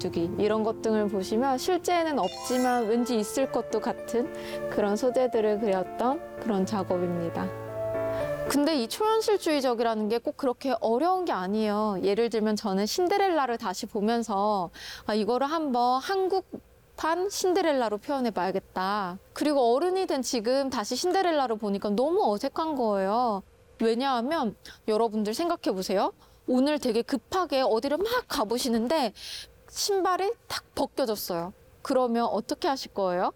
메뚜기 이런 것 등을 보시면 실제에는 없지만 왠지 있을 것도 같은 그런 소재들을 그렸던 그런 작업입니다. 근데 이 초현실주의적이라는 게 꼭 그렇게 어려운 게 아니에요. 예를 들면 저는 신데렐라를 다시 보면서 이거를 한번 한국판 신데렐라로 표현해 봐야겠다. 그리고 어른이 된 지금 다시 신데렐라를 보니까 너무 어색한 거예요. 왜냐하면 여러분들 생각해 보세요. 오늘 되게 급하게 어디를 막 가보시는데 신발이 탁 벗겨졌어요. 그러면 어떻게 하실 거예요?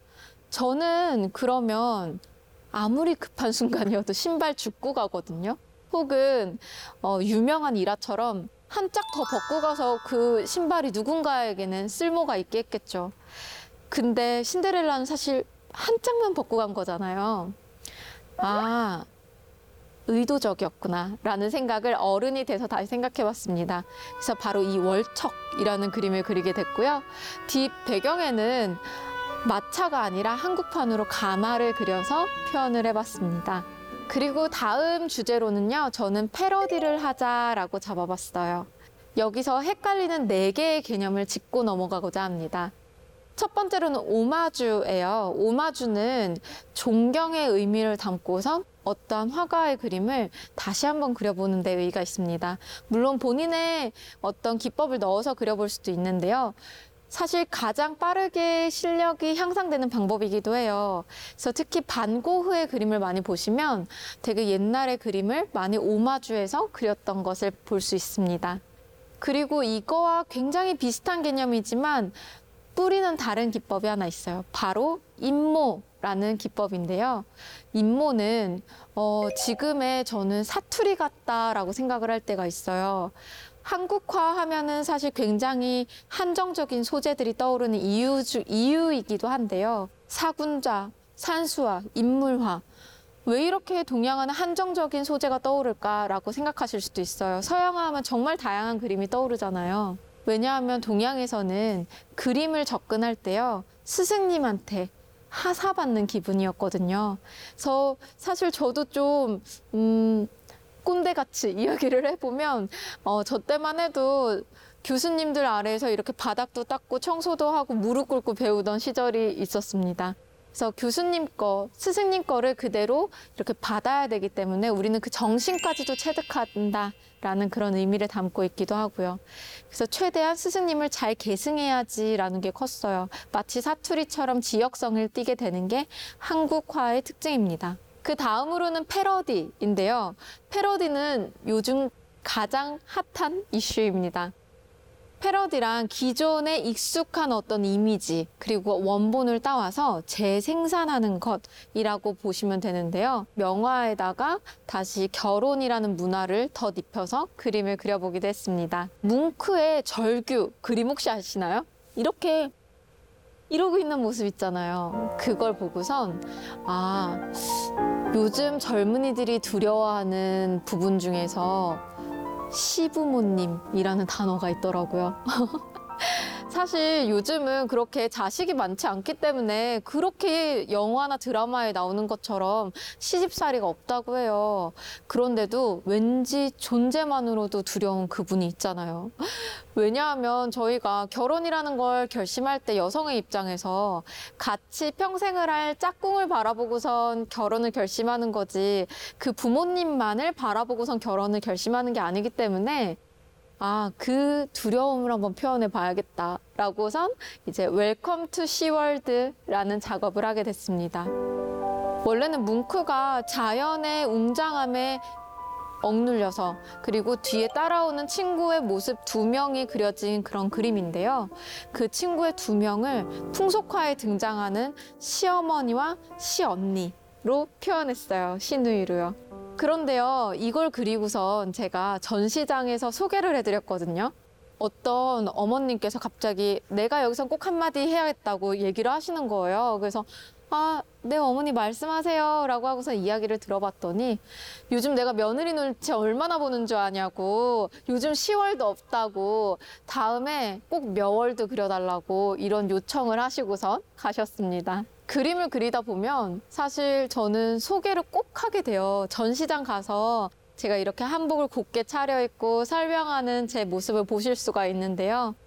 저는 그러면 아무리 급한 순간이어도 신발 줍고 가거든요. 혹은 유명한 일화처럼 한 짝 더 벗고 가서 그 신발이 누군가에게는 쓸모가 있게 했겠죠. 근데 신데렐라는 사실 한 짝만 벗고 간 거잖아요. 아, 의도적이었구나 라는 생각을 어른이 돼서 다시 생각해 봤습니다. 그래서 바로 이 월척이라는 그림을 그리게 됐고요. 뒷 배경에는 마차가 아니라 한국판으로 가마를 그려서 표현을 해봤습니다. 그리고 다음 주제로는요, 저는 패러디를 하자라고 잡아봤어요. 여기서 헷갈리는 4개의 개념을 짚고 넘어가고자 합니다. 첫 번째로는 오마주예요. 오마주는 존경의 의미를 담고서 어떠한 화가의 그림을 다시 한번 그려보는 데 의의가 있습니다. 물론 본인의 어떤 기법을 넣어서 그려볼 수도 있는데요. 사실 가장 빠르게 실력이 향상되는 방법이기도 해요. 그래서 특히 반고흐의 그림을 많이 보시면 되게 옛날의 그림을 많이 오마주해서 그렸던 것을 볼 수 있습니다. 그리고 이거와 굉장히 비슷한 개념이지만 뿌리는 다른 기법이 하나 있어요. 바로 임모라는 기법인데요. 임모는 지금의 저는 사투리 같다라고 생각을 할 때가 있어요. 한국화 하면은 사실 굉장히 한정적인 소재들이 떠오르는 이유이기도 한데요. 사군자, 산수화, 인물화. 왜 이렇게 동양화는 한정적인 소재가 떠오를까라고 생각하실 수도 있어요. 서양화 하면 정말 다양한 그림이 떠오르잖아요. 왜냐하면 동양에서는 그림을 접근할 때요. 스승님한테 하사받는 기분이었거든요. 그래서 사실 저도 좀 꼰대같이 이야기를 해보면 저 때만 해도 교수님들 아래에서 이렇게 바닥도 닦고 청소도 하고 무릎 꿇고 배우던 시절이 있었습니다. 그래서 교수님 거, 스승님 거를 그대로 이렇게 받아야 되기 때문에 우리는 그 정신까지도 체득한다라는 그런 의미를 담고 있기도 하고요. 그래서 최대한 스승님을 잘 계승해야지라는 게 컸어요. 마치 사투리처럼 지역성을 띠게 되는 게 한국화의 특징입니다. 그 다음으로는 패러디인데요. 패러디는 요즘 가장 핫한 이슈입니다. 패러디란 기존에 익숙한 어떤 이미지 그리고 원본을 따와서 재생산하는 것이라고 보시면 되는데요. 명화에다가 다시 결혼이라는 문화를 덧입혀서 그림을 그려보기도 했습니다. 뭉크의 절규 그림 혹시 아시나요? 이렇게 이러고 있는 모습 있잖아요. 그걸 보고선 요즘 젊은이들이 두려워하는 부분 중에서 시부모님이라는 단어가 있더라고요. 사실 요즘은 그렇게 자식이 많지 않기 때문에 그렇게 영화나 드라마에 나오는 것처럼 시집살이가 없다고 해요. 그런데도 왠지 존재만으로도 두려운 그분이 있잖아요. 왜냐하면 저희가 결혼이라는 걸 결심할 때 여성의 입장에서 같이 평생을 할 짝꿍을 바라보고선 결혼을 결심하는 거지 그 부모님만을 바라보고선 결혼을 결심하는 게 아니기 때문에 그 두려움을 한번 표현해 봐야겠다라고선 이제 웰컴 투 시월드라는 작업을 하게 됐습니다. 원래는 뭉크가 자연의 웅장함에 억눌려서 그리고 뒤에 따라오는 친구의 모습 2명이 그려진 그런 그림인데요. 그 친구의 2명을 풍속화에 등장하는 시어머니와 시언니로 표현했어요. 시누이로요. 그런데요, 이걸 그리고선 제가 전시장에서 소개를 해드렸거든요. 어떤 어머님께서 갑자기 내가 여기서 꼭 한마디 해야겠다고 얘기를 하시는 거예요. 그래서 네 어머니 말씀하세요 라고 하고서 이야기를 들어봤더니 요즘 내가 며느리 눈치 얼마나 보는 줄 아냐고, 요즘 시월도 없다고, 다음에 꼭 묘월도 그려달라고 이런 요청을 하시고선 가셨습니다. 그림을 그리다 보면 사실 저는 소개를 꼭 하게 돼요. 전시장 가서 제가 이렇게 한복을 곱게 차려입고 설명하는 제 모습을 보실 수가 있는데요.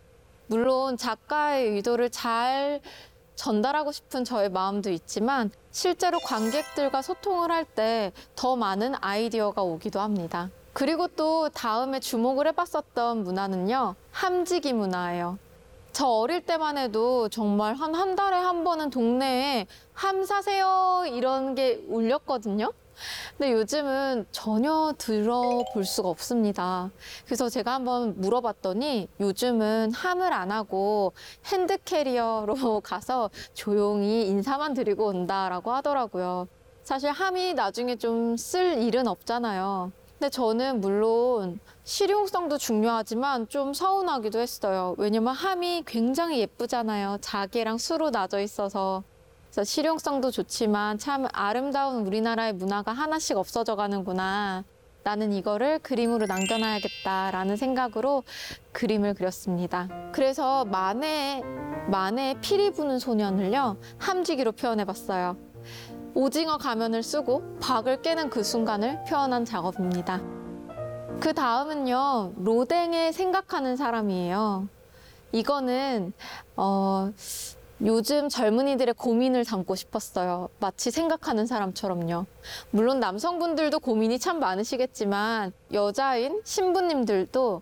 물론 작가의 의도를 잘 전달하고 싶은 저의 마음도 있지만 실제로 관객들과 소통을 할 때 더 많은 아이디어가 오기도 합니다. 그리고 또 다음에 주목을 해봤었던 문화는요, 함지기 문화예요. 저 어릴 때만 해도 정말 한 달에 한 번은 동네에 함 사세요 이런 게 울렸거든요. 근데 요즘은 전혀 들어볼 수가 없습니다. 그래서 제가 한번 물어봤더니 요즘은 함을 안 하고 핸드캐리어로 가서 조용히 인사만 드리고 온다라고 하더라고요. 사실 함이 나중에 좀 쓸 일은 없잖아요. 근데 저는 물론 실용성도 중요하지만 좀 서운하기도 했어요. 왜냐면 함이 굉장히 예쁘잖아요. 자개랑 수로 나져 있어서. 그래서 실용성도 좋지만 참 아름다운 우리나라의 문화가 하나씩 없어져 가는구나. 나는 이거를 그림으로 남겨놔야겠다라는 생각으로 그림을 그렸습니다. 그래서 만해의 피리 부는 소년을요, 함지기로 표현해봤어요. 오징어 가면을 쓰고 박을 깨는 그 순간을 표현한 작업입니다. 그 다음은요, 로댕의 생각하는 사람이에요. 이거는 요즘 젊은이들의 고민을 담고 싶었어요. 마치 생각하는 사람처럼요. 물론 남성분들도 고민이 참 많으시겠지만 여자인 신부님들도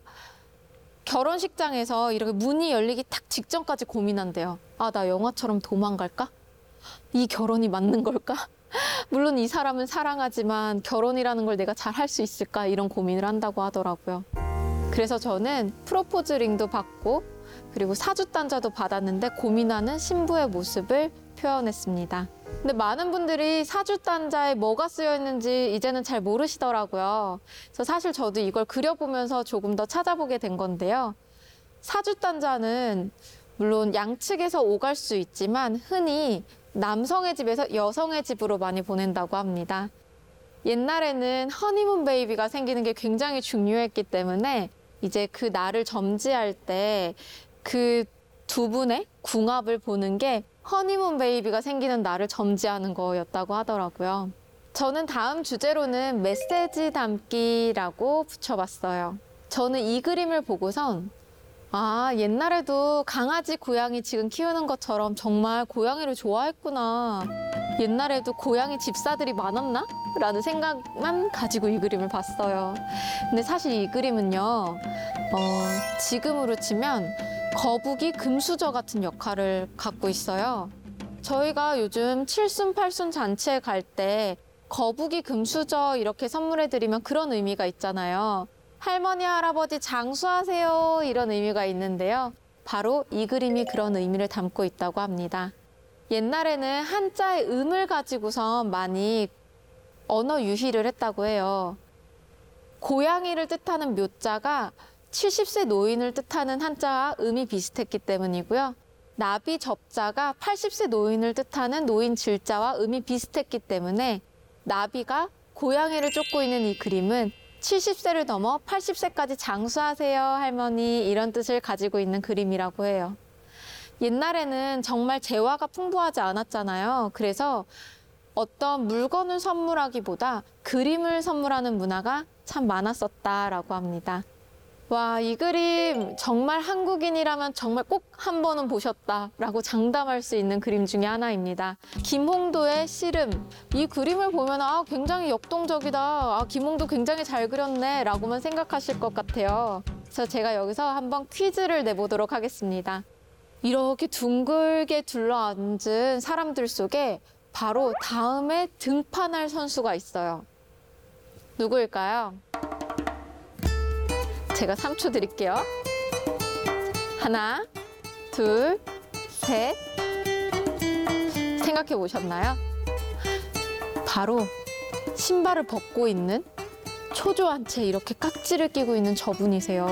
결혼식장에서 이렇게 문이 열리기 딱 직전까지 고민한대요. 아, 나 영화처럼 도망갈까? 이 결혼이 맞는 걸까? 물론 이 사람은 사랑하지만 결혼이라는 걸 내가 잘 할 수 있을까? 이런 고민을 한다고 하더라고요. 그래서 저는 프로포즈 링도 받고 그리고 사주단자도 받았는데 고민하는 신부의 모습을 표현했습니다. 근데 많은 분들이 사주단자에 뭐가 쓰여 있는지 이제는 잘 모르시더라고요. 그래서 사실 저도 이걸 그려보면서 조금 더 찾아보게 된 건데요. 사주단자는 물론 양측에서 오갈 수 있지만 흔히 남성의 집에서 여성의 집으로 많이 보낸다고 합니다. 옛날에는 허니문 베이비가 생기는 게 굉장히 중요했기 때문에 이제 그 날을 점지할 때 그 두 분의 궁합을 보는 게 허니문 베이비가 생기는 날을 점지하는 거였다고 하더라고요. 저는 다음 주제로는 메시지 담기라고 붙여봤어요. 저는 이 그림을 보고선 아, 옛날에도 강아지, 고양이 지금 키우는 것처럼 정말 고양이를 좋아했구나. 옛날에도 고양이 집사들이 많았나? 라는 생각만 가지고 이 그림을 봤어요. 근데 사실 이 그림은요, 지금으로 치면 거북이 금수저 같은 역할을 갖고 있어요. 저희가 요즘 칠순, 팔순 잔치에 갈 때 거북이 금수저 이렇게 선물해드리면 그런 의미가 있잖아요. 할머니, 할아버지 장수하세요 이런 의미가 있는데요. 바로 이 그림이 그런 의미를 담고 있다고 합니다. 옛날에는 한자의 음을 가지고서 많이 언어 유희를 했다고 해요. 고양이를 뜻하는 묘자가 70세 노인을 뜻하는 한자와 음이 비슷했기 때문이고요. 나비 접자가 80세 노인을 뜻하는 노인 질자와 음이 비슷했기 때문에 나비가 고양이를 쫓고 있는 이 그림은 70세를 넘어 80세까지 장수하세요, 할머니 이런 뜻을 가지고 있는 그림이라고 해요. 옛날에는 정말 재화가 풍부하지 않았잖아요. 그래서 어떤 물건을 선물하기보다 그림을 선물하는 문화가 참 많았었다라고 합니다. 와, 이 그림 정말 한국인이라면 정말 꼭 한 번은 보셨다라고 장담할 수 있는 그림 중에 하나입니다. 김홍도의 씨름. 이 그림을 보면 굉장히 역동적이다. 김홍도 굉장히 잘 그렸네 라고만 생각하실 것 같아요. 그래서 제가 여기서 한번 퀴즈를 내보도록 하겠습니다. 이렇게 둥글게 둘러앉은 사람들 속에 바로 다음에 등판할 선수가 있어요. 누구일까요? 제가 3초 드릴게요. 하나, 둘, 셋. 생각해 보셨나요? 바로 신발을 벗고 있는 초조한 채 이렇게 깍지를 끼고 있는 저분이세요.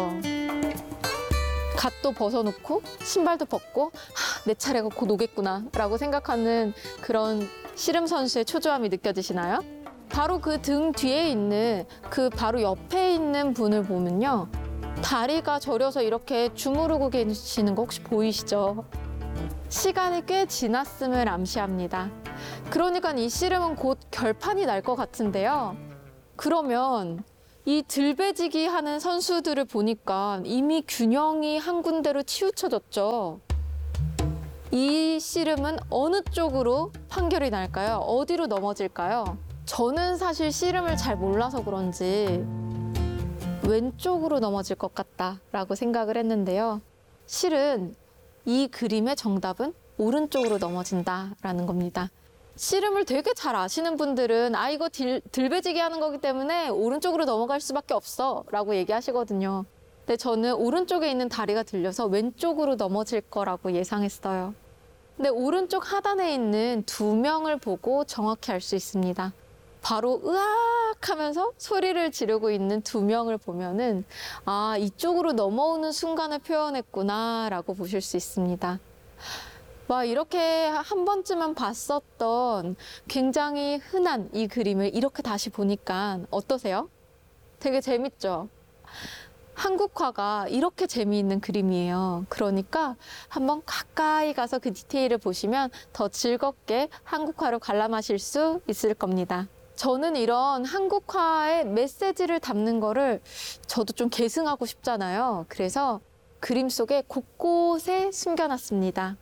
갓도 벗어놓고 신발도 벗고 내 차례가 곧 오겠구나 라고 생각하는 그런 씨름 선수의 초조함이 느껴지시나요? 바로 그 등 뒤에 있는 그 바로 옆에 있는 분을 보면요. 다리가 저려서 이렇게 주무르고 계시는 거 혹시 보이시죠? 시간이 꽤 지났음을 암시합니다. 그러니까 이 씨름은 곧 결판이 날 것 같은데요. 그러면 이 들배지기 하는 선수들을 보니까 이미 균형이 한 군데로 치우쳐졌죠. 이 씨름은 어느 쪽으로 판결이 날까요? 어디로 넘어질까요? 저는 사실 씨름을 잘 몰라서 그런지 왼쪽으로 넘어질 것 같다라고 생각을 했는데요. 실은 이 그림의 정답은 오른쪽으로 넘어진다라는 겁니다. 씨름을 되게 잘 아시는 분들은 이거 들배지기 하는 거기 때문에 오른쪽으로 넘어갈 수밖에 없어 라고 얘기하시거든요. 근데 저는 오른쪽에 있는 다리가 들려서 왼쪽으로 넘어질 거라고 예상했어요. 근데 오른쪽 하단에 있는 두 명을 보고 정확히 알 수 있습니다. 바로 으악 하면서 소리를 지르고 있는 두 명을 보면은 이쪽으로 넘어오는 순간을 표현했구나 라고 보실 수 있습니다. 이렇게 한 번쯤은 봤었던 굉장히 흔한 이 그림을 이렇게 다시 보니까 어떠세요? 되게 재밌죠? 한국화가 이렇게 재미있는 그림이에요. 그러니까 한번 가까이 가서 그 디테일을 보시면 더 즐겁게 한국화로 관람하실 수 있을 겁니다. 저는 이런 한국화의 메시지를 담는 거를 저도 좀 계승하고 싶잖아요. 그래서 그림 속에 곳곳에 숨겨놨습니다.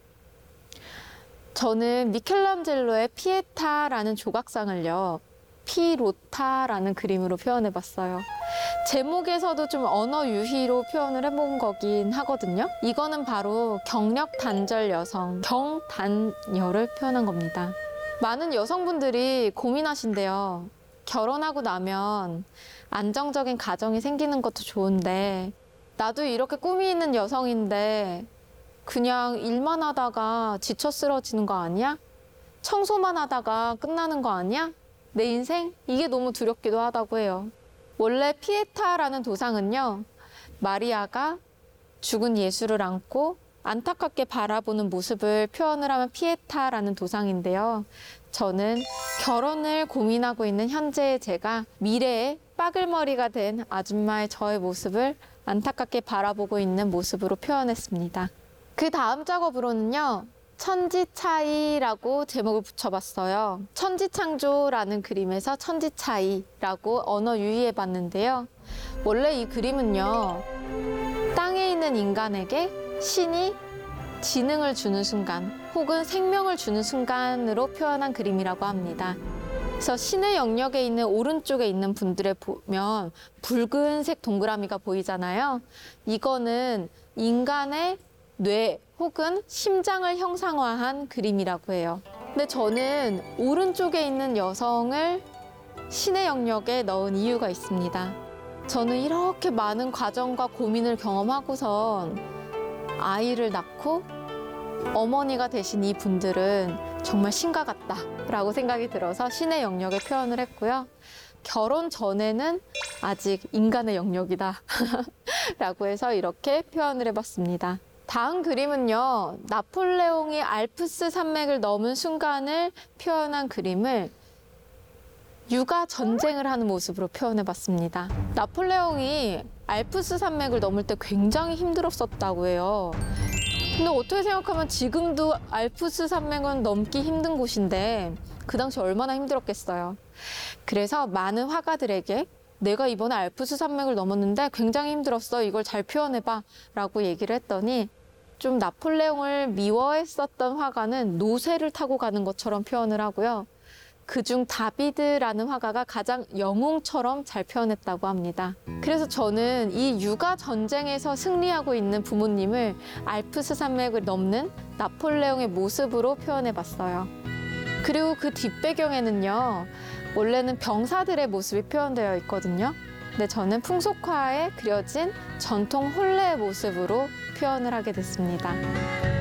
저는 미켈란젤로의 피에타라는 조각상을요, 피로타라는 그림으로 표현해봤어요. 제목에서도 좀 언어 유희로 표현을 해본 거긴 하거든요. 이거는 바로 경력 단절 여성, 경단녀를 표현한 겁니다. 많은 여성분들이 고민하신대요. 결혼하고 나면 안정적인 가정이 생기는 것도 좋은데 나도 이렇게 꿈이 있는 여성인데 그냥 일만 하다가 지쳐 쓰러지는 거 아니야? 청소만 하다가 끝나는 거 아니야? 내 인생? 이게 너무 두렵기도 하다고 해요. 원래 피에타라는 도상은요, 마리아가 죽은 예수를 안고 안타깝게 바라보는 모습을 표현을 하면 피에타라는 도상인데요. 저는 결혼을 고민하고 있는 현재의 제가 미래에 빠글머리가 된 아줌마의 저의 모습을 안타깝게 바라보고 있는 모습으로 표현했습니다. 그 다음 작업으로는요, 천지차이라고 제목을 붙여봤어요. 천지창조라는 그림에서 천지차이라고 언어 유희해봤는데요. 원래 이 그림은요, 땅에 있는 인간에게 신이 지능을 주는 순간 혹은 생명을 주는 순간으로 표현한 그림이라고 합니다. 그래서 신의 영역에 있는 오른쪽에 있는 분들에 보면 붉은색 동그라미가 보이잖아요. 이거는 인간의 뇌 혹은 심장을 형상화한 그림이라고 해요. 근데 저는 오른쪽에 있는 여성을 신의 영역에 넣은 이유가 있습니다. 저는 이렇게 많은 과정과 고민을 경험하고선 아이를 낳고 어머니가 되신 이 분들은 정말 신과 같다라고 생각이 들어서 신의 영역에 표현을 했고요. 결혼 전에는 아직 인간의 영역이다 라고 해서 이렇게 표현을 해봤습니다. 다음 그림은요, 나폴레옹이 알프스 산맥을 넘은 순간을 표현한 그림을 육아 전쟁을 하는 모습으로 표현해봤습니다. 나폴레옹이 알프스 산맥을 넘을 때 굉장히 힘들었었다고 해요. 근데 어떻게 생각하면 지금도 알프스 산맥은 넘기 힘든 곳인데 그 당시 얼마나 힘들었겠어요. 그래서 많은 화가들에게 내가 이번에 알프스 산맥을 넘었는데 굉장히 힘들었어. 이걸 잘 표현해봐 라고 얘기를 했더니 좀 나폴레옹을 미워했었던 화가는 노새를 타고 가는 것처럼 표현을 하고요. 그중 다비드라는 화가가 가장 영웅처럼 잘 표현했다고 합니다. 그래서 저는 이 육아 전쟁에서 승리하고 있는 부모님을 알프스 산맥을 넘는 나폴레옹의 모습으로 표현해봤어요. 그리고 그 뒷배경에는요, 원래는 병사들의 모습이 표현되어 있거든요. 근데 저는 풍속화에 그려진 전통 혼례의 모습으로 표현을 하게 됐습니다.